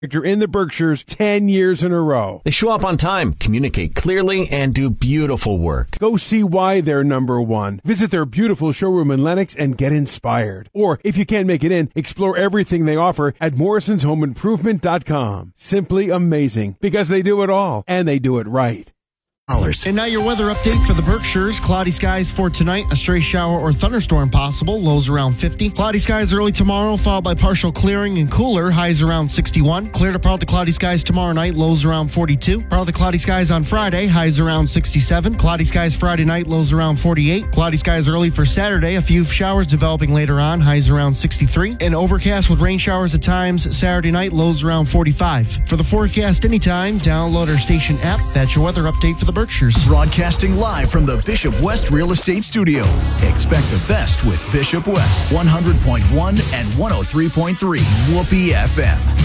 in the Berkshires 10 years in a row. They show up on time, communicate clearly, and do beautiful work. Go see why they're number one. Visit their beautiful showroom in Lenox and get inspired. Or, if you can't make it in, explore everything they offer at morrisonshomeimprovement.com. Simply amazing, because they do it all, and they do it right. And now your weather update for the Berkshires. Cloudy skies for tonight. A stray shower or thunderstorm possible. Lows around 50. Cloudy skies early tomorrow, followed by partial clearing and cooler. Highs around 61. Clear to partly cloudy skies tomorrow night. Lows around 42. Partly cloudy skies on Friday. Highs around 67. Cloudy skies Friday night. Lows around 48. Cloudy skies early for Saturday. A few showers developing later on. Highs around 63. And overcast with rain showers at times Saturday night. Lows around 45. For the forecast anytime, download our station app. That's your weather update for the Berkshires. Broadcasting live from the Bishop West Real Estate Studio. Expect the best with Bishop West, 100.1 and 103.3 Whoopee FM.